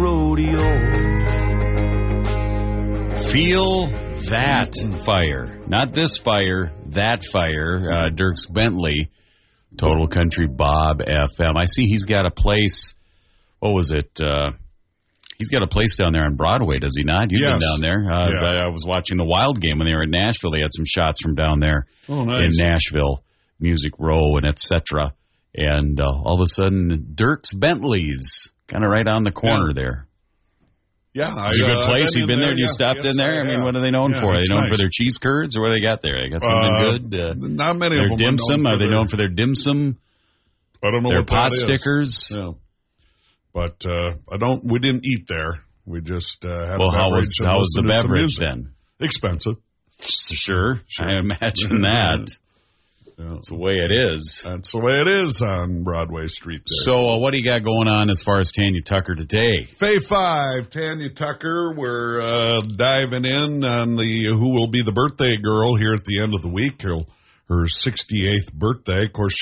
rodeo. Feel that fire. Not this fire, that fire. Dierks Bentley, Total Country Bob FM. I see he's got a place. What was it? He's got a place down there on Broadway, does he not? You've been down there. I was watching the Wild game when they were in Nashville. They had some shots from down there in Nashville, Music Row and et cetera. And all of a sudden, Dierks Bentley's kind of right on the corner there. Yeah, it's a good place. You've been there? You stopped in there? I mean, what are they known for? Are they known for their cheese curds, or what do they got there? They got something good? Not many of them. Dim sum? Are they known for their dim sum? I don't know their what pot that stickers? Is. Yeah. But we didn't eat there. We just had well, a beverage. How was the beverage then? Expensive. Sure. I imagine that. Yeah. That's the way it is. That's the way it is on Broadway Street there. So what do you got going on as far as Tanya Tucker today? Fay 5, Tanya Tucker. We're diving in on who will be the birthday girl here at the end of the week. Her 68th birthday. Of course,